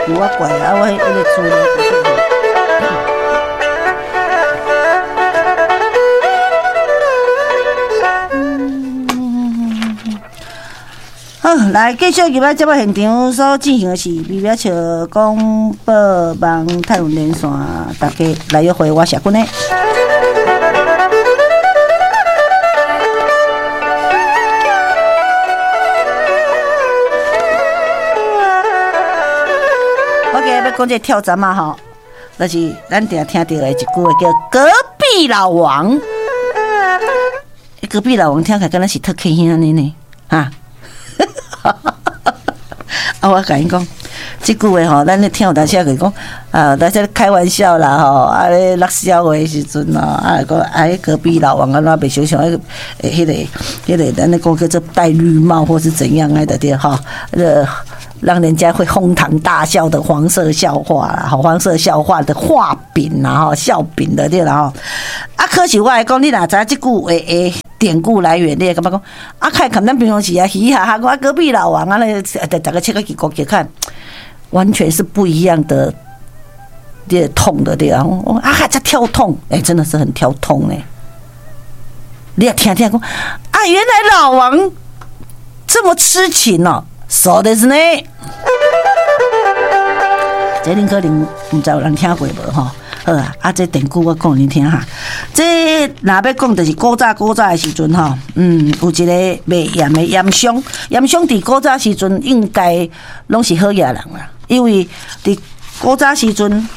有我怪啊，我迄个厝咧。好，来继续入来节目现场所进行的是微表笑广播网太阳连线，大家来约会，我是君呢。我今日要讲这跳闸嘛吼，就是咱定听到的一句话叫“隔壁老王”。隔壁老王听起来敢若是特开兄的呢，哈。啊，我甲因讲，即句话吼，咱咧听有当时啊，讲咱在开玩笑啦吼，啊咧落笑话的时阵哦，啊讲隔壁老王啊，那袂想想迄个，咱咧讲叫做戴绿帽或是怎样来的对吼，让人家会哄堂大笑的黄色笑话啦，吼，黄色笑话的画饼啦，吼，笑饼的对啦吼。啊，可是我来讲，你若知即句话典故来源，你会感觉讲啊，看咱平常时啊，嘻哈哈，我隔壁老王啊，那大家切个去国去看，完全是不一样的，痛的对啊，啊，这跳痛，真的是很跳痛呢。你也听听讲啊，原来老王这么痴情哦，そうですね。这恁可能唔知有人听过无吼？好啊，这典故我讲你听哈。这若要讲就是古早的时阵吼，有一个卖盐的盐商，盐商伫古早时阵应该拢是好野人啦，因为伫古早时阵，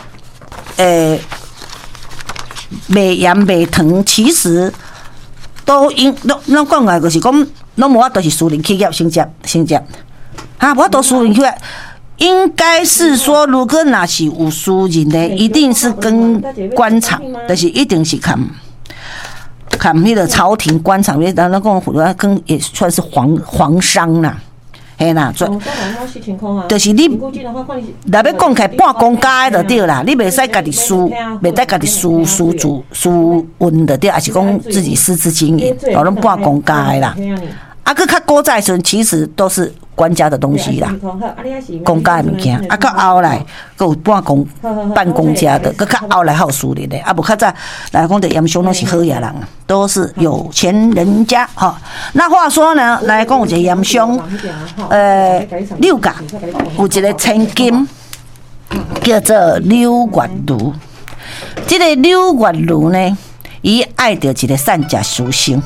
卖盐卖糖，其实都拢讲来就是讲，拢无法度是私人企业升级，无法度私人企业。应该是说，如果那是有私人的，一定是跟官场，但是一定是看那个朝廷官场，咱讲跟也算是皇商啦，嘿啦，就是你若要讲起来半公家的就对啦，你袂使家己袂使家己私运的对，还是讲自己私自经营，拢半公家的啦。啊，佮较古早时阵其实都是官家的东西啦，公家的物件。啊，到后来佮有半公家的，佮较后来还有私人的。啊，无较早来讲的盐商拢是好野人啊，都是有钱人家哈。那话说呢，来讲有一个盐商，柳家有一个千金叫做柳月如。这个柳月如呢，伊爱着一个善假书生。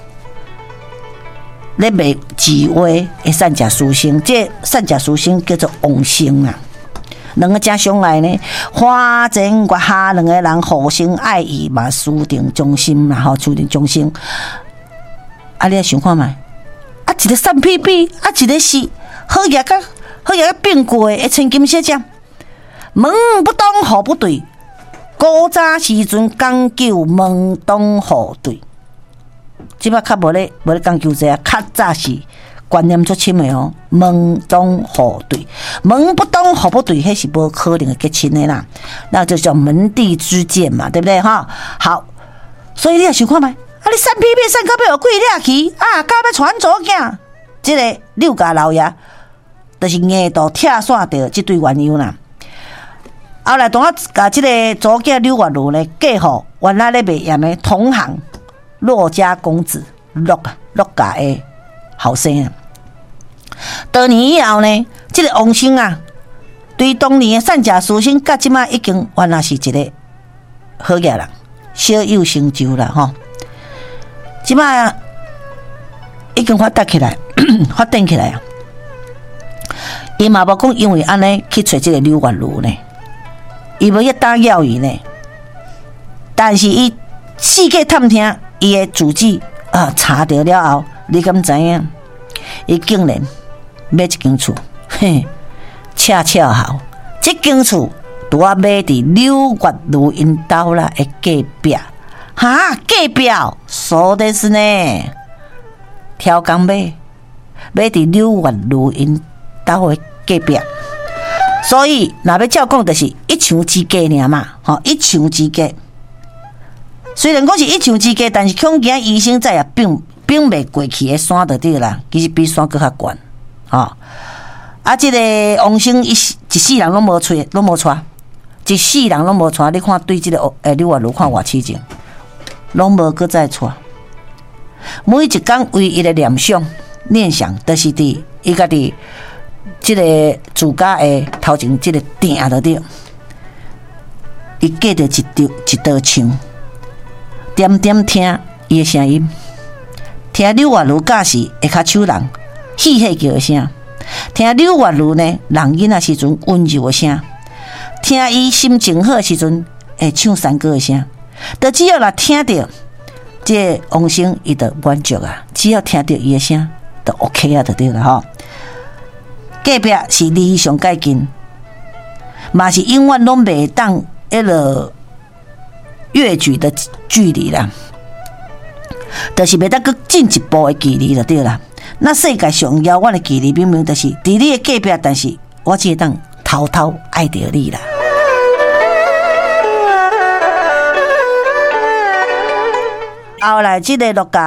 咧卖字画的善假书生，这善假书生叫做王生啊。两个正相爱呢，花前月下两个人互相爱意嘛，私定终身啦，吼，私定终身。啊，你想看觅？啊，一个善屁屁，啊，一个是好野个变过的千金小姐，门不当户不对。古早时阵讲究门当户对。即摆较无咧讲究这啊，较早是观念足深的哦。门当户对，门不当户不对，迄是无可能会结亲的啦。那就叫门第之见嘛，对不对哈？好，所以你也想看觅，啊，你散屁屁散到要有几掠去啊，到要传祖囝，这个柳家老爷，就是硬度拆散掉这对鸳鸯啦。后来当我甲这个祖囝柳月如呢，嫁互原来咧卖盐的同行。骆家公子骆家的后生啊，多年以后呢，这个王生啊，对当年的善假书生，甲即摆已经原来是一个好野人，小有成就啦吼。即摆已经发达起来，发展起来啊。伊嘛无讲因为安尼去找这个柳月如呢，伊无去打扰伊呢，但是伊四界探听。伊的主计啊，查到了后，你敢知影？伊竟然买一间厝，嘿，恰好，这间厝拄啊买伫柳月如因兜啦的隔壁，哈，隔壁说的是呢，挑工买伫柳月如因兜的隔壁，所以若要照讲，就是一墙之隔尔嘛，吼，一墙之隔。虽然讲是一墙之隔，但是恐惊医生在也并未过去的山就对啦，其实比山更较悬， 啊，这个王生一世人拢无找，拢无娶，一世人拢无娶。你看对这个刘婉如看偌起劲，拢无搁再娶。每一天唯一的念想，就是伫伊家己这个自家的头前这个顶就对，伊架着一道墙，点点听伊的声音，听刘婉如假是会较手人嘻嘻叫的声，听刘婉如呢人囡仔时阵温柔的声，听伊心情好的时阵会唱山歌的声，就只要若听到这王生伊就满足啊，只要听到伊的声就 OK 啊，就对了吼。隔壁是离上介近，嘛是永远拢袂当迄落越距的距离啦，就是袂当搁进一步的距离就对啦。那世界上遥远的距离，明明就是伫你的隔壁，但是我只会当偷偷爱着你啦。后来这个乐嘉